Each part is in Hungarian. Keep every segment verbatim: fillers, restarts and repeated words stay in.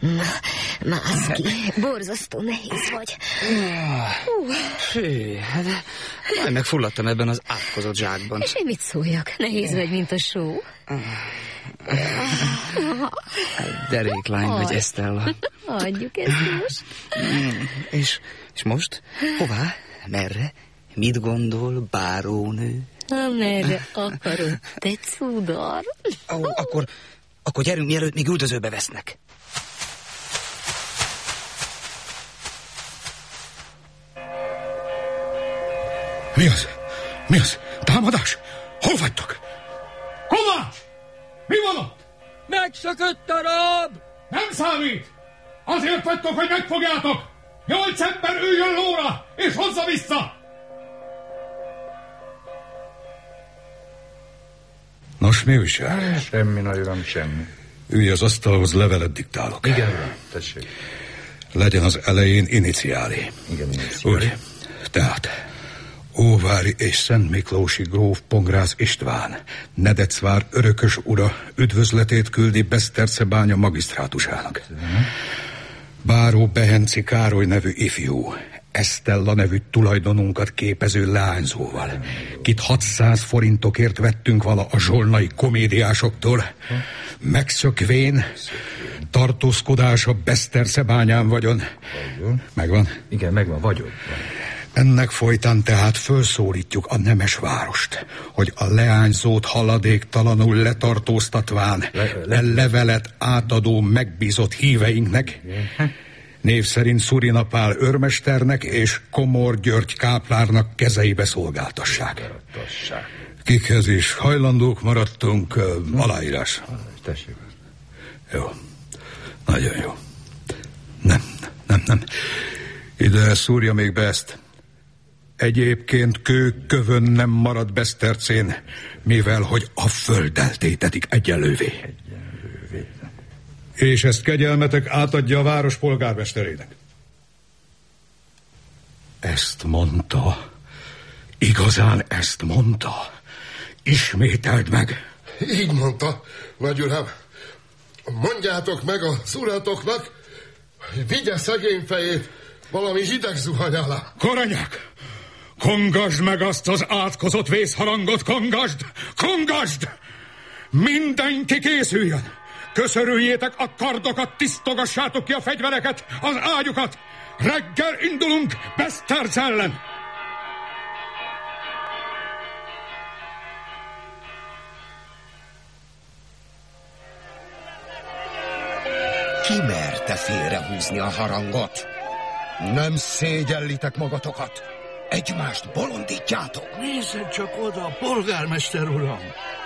Mász ki, borzasztó nehéz vagy. Fű, hát majd megfulladtam ebben az átkozott zsákban. És én mit szóljak? Nehéz vagy, mint a só. Deréklány vagy, Estella. Adjuk ezt most. És, és most? Hová? Merre? Mit gondol, bárónő? Merre akarod, te cudar? Ó, akkor, akkor gyerünk, mielőtt még üldözőbe vesznek. Mi az? Mi az? Támadás? Hol vagytok? Kovács! Mi van ott? Megszökött a rab! Nem számít! Azért vagytok, hogy megfogjátok! Nyolc ember üljön lóra, és hozza vissza! Nos, mi újság? Semmi, nagy uram, semmi. Ülj az asztalhoz, levelet diktálok. Igen, uram, tessék. Legyen az elején iniciálé. Igen, iniciálé. Úgy, tehát Óvári és Szent Miklósi gróf Pongrácz István, Nedecvár örökös ura üdvözletét küldi Besztercebánya magisztrátusának. Báró Behenci Károly nevű ifjú, Estella nevű tulajdonunkat képező leányzóval, kit hatszáz forintokért vettünk vala a zsolnai komédiásoktól, megszökvén tartózkodása Besztercebányán vagyon. Megvan? Igen, megvan, vagyon. Ennek folytán tehát fölszólítjuk a nemes várost, hogy a leányzót haladéktalanul letartóztatván le, le, levelet átadó megbízott híveinknek, név szerint Szurina Pál őrmesternek és Komor György káplárnak kezeibe szolgáltassák. Kikhez is hajlandók maradtunk, uh, aláírás. Tessék. Jó. Nagyon jó. Nem, nem, nem. Ide szúrja még be ezt. Egyébként kőkövön nem marad Besztercén, mivel hogy a földdel tétetik egyenlővé. Egyenlővé. És ezt kegyelmetek átadja a város polgármesterének. Ezt mondta. Igazán ezt mondta. Ismételd meg. Így mondta, nagyuram. Mondjátok meg az uratoknak, hogy vigye szegény fejét valami hideg zuhany alá. Koronyák! Kongasd meg azt az átkozott vészharangot, kongasd! Kongasd! Mindenki készüljön! Köszörüljétek a kardokat, tisztogassátok ki a fegyvereket, az ágyukat! Reggel indulunk Beszterc ellen! Ki merte félrehúzni a harangot? Nem szégyellitek magatokat? Egymást bolondítjátok? Nézzen csak oda, polgármester uram!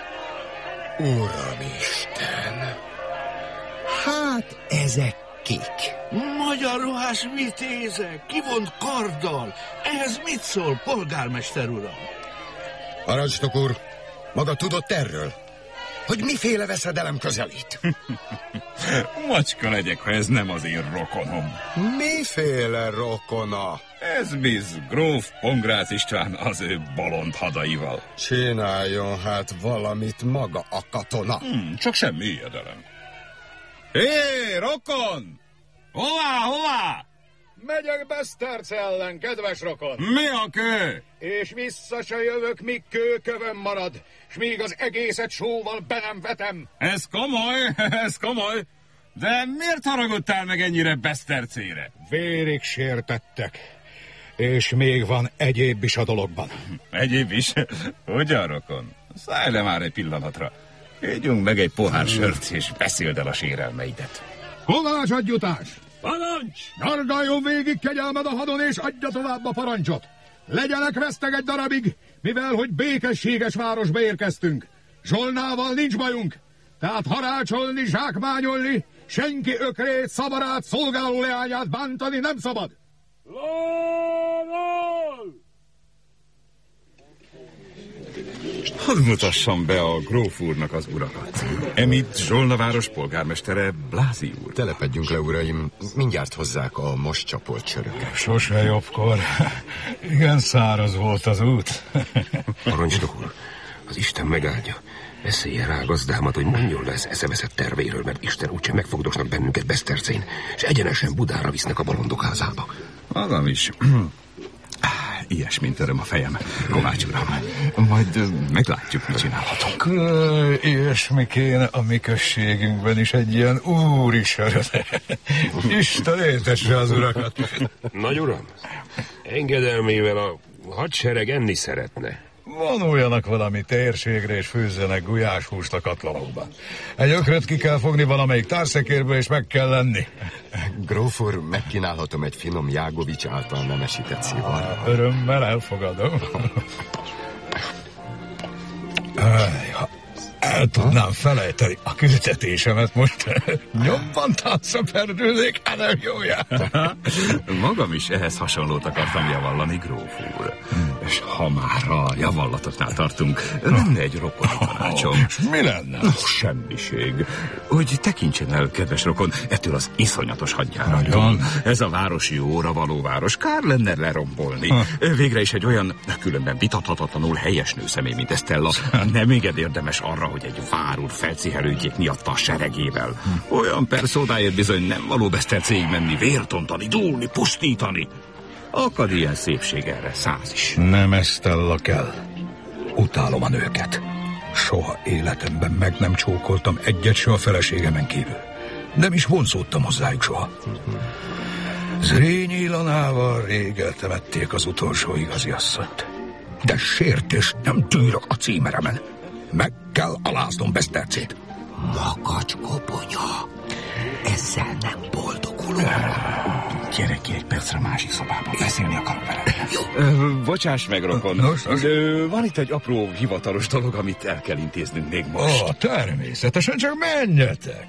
Uramisten! Hát ezek kik? Magyar ruhás vitézek, kivont karddal. Ehhez mit szól, polgármester uram? Parancsnok úr, maga tudott erről? Hogy miféle veszedelem közelít? Macska legyek, ha ez nem az én rokonom. Miféle rokona? Ez biz gróf Pongrácz István az ő bolond hadaival. Csináljon hát valamit maga a katona. Hmm, csak semmi ijedelem. Hé, rokon! Hová, hová? Megyek Beszterc ellen, kedves rokon. Mi a kő? És vissza se jövök, míg kőkövön marad, s míg az egészet sóval be nem vetem. Ez komoly, ez komoly. De miért haragudtál meg ennyire Besztercére? Vérig sértettek. És még van egyéb is a dologban. Egyéb is? Ugyan, rokon? Szállj le már egy pillanatra. Ígyunk meg egy pohár sört, és beszéld el a sérelmeidet. Kovács adjutás! Parancs! Nyargaljon végig kegyelmed a hadon, és adja tovább a parancsot. Legyenek veszteg egy darabig, mivel hogy békességes városba érkeztünk. Zsolnával nincs bajunk, tehát harácsolni, zsákmányolni, senki ökrét, szavarát, szolgáló leányát bántani nem szabad. Lóról! Hadd mutassam be a gróf úrnak az urakat. Emit Zsolnaváros polgármestere, Blázi úr. Telepedjünk le, uraim, mindjárt hozzák a most csapolt csöröket. Sose jobbkor. Igen száraz volt az út. Parancsnok úr, az Isten megáldja. Eszélye rá gazdámat, hogy mondjon le az eszeveszett tervéről, mert Isten úgyse megfogdosnak bennünket Besztercén, és egyenesen Budára visznek a bolondok házába. Magam is. Ilyesmint töröm a fejem, Kovács uram. Majd meglátjuk, mit csinálhatunk. Ilyesmi kéne a mi községünkben is egy ilyen úri söröt. Isten éltesse az urakat. Nagy uram, engedelmével a hadsereg enni szeretne. Vonuljanak valami térségre, és főzzenek gulyáshúst a katlanokban. Egy ökröt ki kell fogni valamelyik társzekérből, és meg kell lenni. Gróf úr, megkínálhatom egy finom Jágovics által nemesített szivarral. Örömmel elfogadom. Áj, ha el tudnám felejteni a küldetésemet most. Nyomban tánca perdőzék Enerjóját. Magam is ehhez hasonlót akartam javallani, gróf úr. És ha már a javallatoknál tartunk, lenne egy rokoni tanácsom. És mi lenne? No, semmiség. Hogy tekintsen el, kedves rokon, ettől az iszonyatos hadjárattól. Ez a város jóra való város, kár lenne lerombolni. Ha. Végre is egy olyan, különben vitathatatlanul helyes nőszemély, mint Estella, nem enged érdemes arra, hogy egy várúr felciherődjék miatta a seregével. Olyan perszódáért bizony nem való Besztercéig menni, vértontani, dúlni, pusztítani. Akad ilyen szépség erre, száz is. Nem Estella kell. Utálom a nőket. Soha életemben meg nem csókoltam egyet se a feleségemen kívül. Nem is vonzódtam hozzájuk soha. Zrínyi Ilanával rég eltemették az utolsó igazi asszonyt. De sértés nem tűrök a címeremen. Meg kell aláznom Besztercét. Makacs koponya. Ezzel nem boldogulok. Gyere ki egy percre másik szobába, beszélni akarok veled. Jó. Bocsáss meg, rokon. Nos, nos. Van itt egy apró hivatalos dolog, amit el kell intéznünk még most. Ó, természetesen, csak menjetek.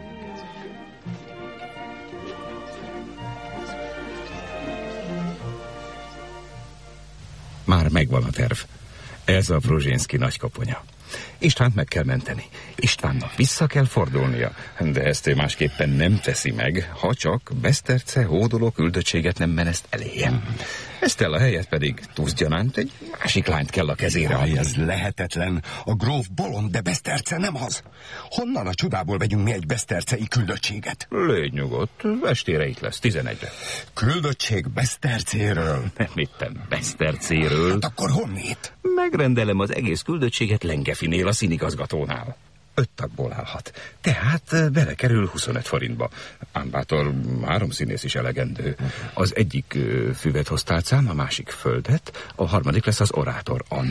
Már megvan a terv. Ez a Brozsénszky nagykoponya. Istvánt meg kell menteni. Istvánnak vissza kell fordulnia, de ezt ő másképpen nem teszi meg, ha csak Beszterce hódoló küldöttséget nem meneszt eléjem. Estella helyett pedig túszgyanánt egy másik lányt kell a kezére. Jaj, ez lehetetlen. A gróf bolond, de Beszterce nem az. Honnan a csodából vegyünk mi egy besztercei küldöttséget? Légy nyugodt, estére itt lesz, tizenegyre. Küldöttség Besztercéről? Nem itten Besztercéről. Hát akkor honnét? Megrendelem az egész küldöttséget Lengefinél, a színigazgatónál. Öt tagból állhat. Tehát belekerül huszonöt forintba. Ám bátor, három színész is elegendő. Az egyik füvet hoz tálcán, a másik földet, a harmadik lesz az orátor. A